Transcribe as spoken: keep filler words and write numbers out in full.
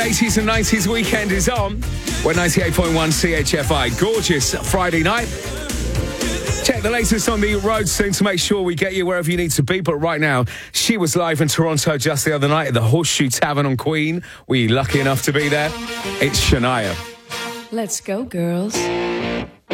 eighties and nineties weekend is on. We're ninety-eight point one C H F I. Gorgeous Friday night. Check the latest on the road soon to make sure we get you wherever you need to be. But right now, she was live in Toronto just the other night at the Horseshoe Tavern on Queen. Were you lucky enough to be there? It's Shania. Let's go, girls.